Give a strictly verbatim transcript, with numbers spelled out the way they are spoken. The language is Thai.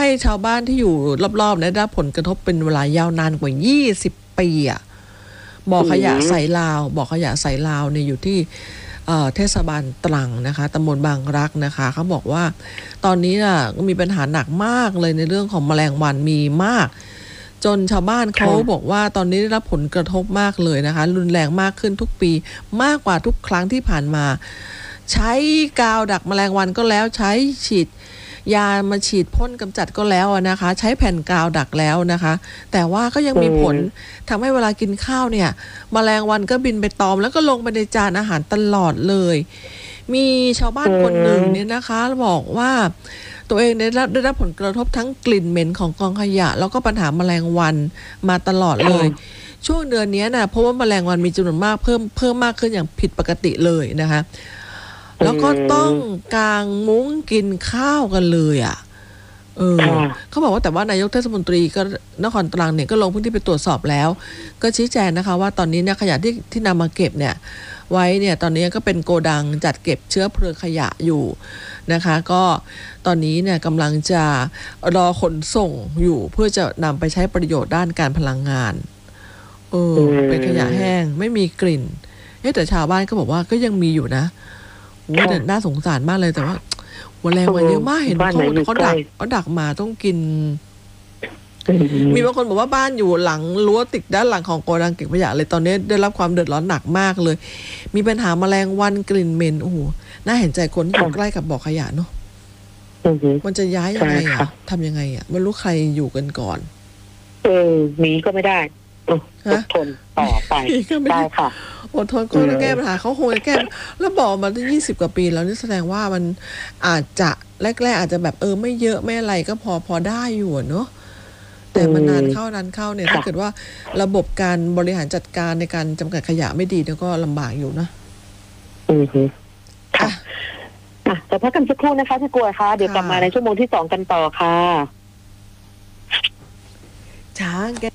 ให้ชาวบ้านที่อยู่รอบๆได้รับผลกระทบเป็นเวลายาวนานกว่ายี่สิบปีอ่ะบ่อขยะใสลาวบ่อขยะใสลาวเนี่ยอยู่ที่เทศบาลตรังนะคะตำบลบางรักนะคะเขาบอกว่าตอนนี้น่ะมีปัญหาหนักมากเลยในเรื่องของแมลงวันมีมากจนชาวบ้านเขาบอกว่าตอนนี้ได้รับผลกระทบมากเลยนะคะรุนแรงมากขึ้นทุกปีมากกว่าทุกครั้งที่ผ่านมาใช้กาวดักแมลงวันก็แล้วใช้ฉีดยามาฉีดพ่นกำจัดก็แล้วนะคะใช้แผ่นกาวดักแล้วนะคะแต่ว่าก็ยังมีผลทำให้เวลากินข้าวเนี่ยแมลงวันก็บินไปตอมแล้วก็ลงไปในจานอาหารตลอดเลยมีชาวบ้านคนหนึ่งเนี่ยนะคะบอกว่าตัวเองได้รับได้รับผลกระทบทั้งกลิ่นเหม็นของกองขยะแล้วก็ปัญหาแมลงวันมาตลอดเลยช่วงเดือนนี้นะเพราะว่าแมลงวันมีจำนวนมากเพิ่มเพิ่มมากขึ้นอย่างผิดปกติเลยนะคะแล้วก็ต้องกางมุ้งกินข้าวกันเลยอ่ะเออเขาบอกว่าแต่ว่านายกเทศมนตรีก็นครตรังเนี่ยก็ลงพื้นที่ไปตรวจสอบแล้วก็ชี้แจงนะคะว่าตอนนี้เนี่ยขยะที่ที่นำมาเก็บเนี่ยไว้เนี่ยตอนนี้ก็เป็นโกดังจัดเก็บเชื้อเพลิงขยะอยู่นะคะก็ตอนนี้เนี่ยกำลังจะรอขนส่งอยู่เพื่อจะนำไปใช้ประโยชน์ด้านการพลังงานเออเป็นขยะแห้งไม่มีกลิ่นเอ๊ะแต่ชาวบ้านก็บอกว่าก็ยังมีอยู่นะโอ้แต่น่าสงสารมากเลยแต่ว่าแมลงวันเยอะมากเห็นเขาเขาดักเขาดักมาต้องกินมีบางคนบอกว่าบ้านอยู่หลังรั้วติดด้านหลังของโกดังเก็บขยะเลยตอนนี้ได้รับความเดือดร้อนหนักมากเลยมีปัญหาแมลงวันกลิ่นเหม็นโอ้โหน่าเห็นใจคนที่อยู่ใกล้กับบ่อขยะเนาะมันจะย้ายยังไงอ่ะทำยังไงอ่ะไม่รู้ใครอยู่กันก่อนเออหนีก็ไม่ได้อดทนต่อไปได้ค่ะอดทนก็จะแก้ปัญหาเขาคงจะแก้แล้วบอกมาตั้งยี่สิบกว่าปีแล้วนี่แสดงว่ามันอาจจะแรกๆอาจจะแบบเออไม่เยอะไม่อะไรก็พอพอได้อยู่เนาะแต่มันนานเข้านานเข้าเนี่ยถ้าเกิดว่าระบบการบริหารจัดการในการจำกัดขยะไม่ดีเนี่ยก็ลำบากอยู่นะอือฮึค่ะอ่ะแต่พักกันสักครู่นะคะพี่กลัวค่ะเดี๋ยวกลับมาในชั่วโมงที่สองกันต่อค่ะช้างแก